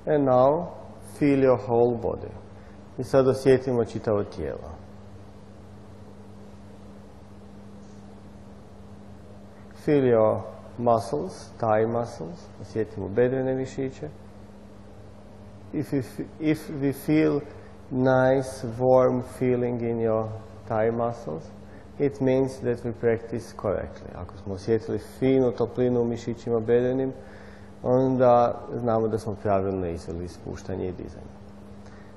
And now feel your whole body. I sad osjetimo čitavo tijelo. Feel your muscles, thigh muscles. Osjetimo bedrene mišiće. If we feel nice, warm feeling in your thigh muscles, it means that we practice correctly. Ako smo osjetili finu toplinu u mišićima bedrenim, onda znamo da smo pravilno izveli spuštanje i dizanje.